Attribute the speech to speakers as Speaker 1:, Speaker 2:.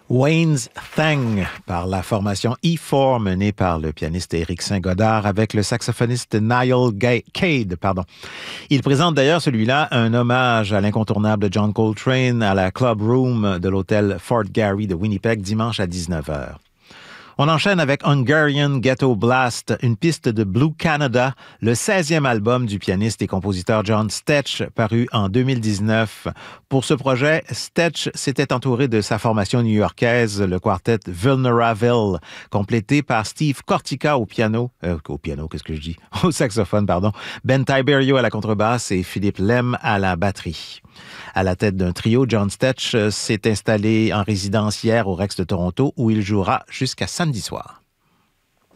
Speaker 1: Wayne's Thing par la formation E4 menée par le pianiste Éric Saint-Godard avec le saxophoniste Niall Cade. Il présente d'ailleurs celui-là un hommage à l'incontournable John Coltrane à la Club Room de l'hôtel Fort Garry de Winnipeg dimanche à 19h. On enchaîne avec Hungarian Ghetto Blast, une piste de Blue Canada, le 16e album du pianiste et compositeur John Stetch, paru en 2019. Pour ce projet, Stetch s'était entouré de sa formation new-yorkaise, le quartet Vulneraville, complété par Steve Kortika au saxophone, Ben Tiberio à la contrebasse et Philippe Lem à la batterie. À la tête d'un trio, John Stetch s'est installé en résidence hier au Rex de Toronto où il jouera jusqu'à samedi soir.